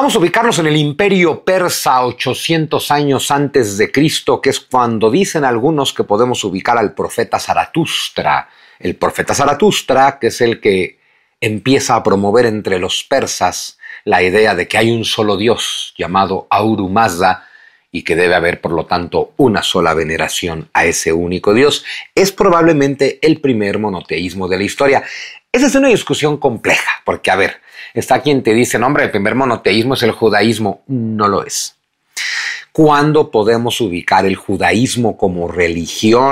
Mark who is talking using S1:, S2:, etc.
S1: Vamos a ubicarnos en el Imperio Persa 800 años antes de Cristo, que es cuando dicen algunos que podemos ubicar al profeta Zaratustra. El profeta Zaratustra, que es el que empieza a promover entre los persas la idea de que hay un solo Dios llamado Ahura Mazda y que debe haber, por lo tanto, una sola veneración a ese único Dios. Es probablemente el primer monoteísmo de la historia. Esa es una discusión compleja, porque, a ver, está quien te dice, no, hombre, el primer monoteísmo es el judaísmo. No lo es. ¿Cuándo podemos ubicar el judaísmo como religión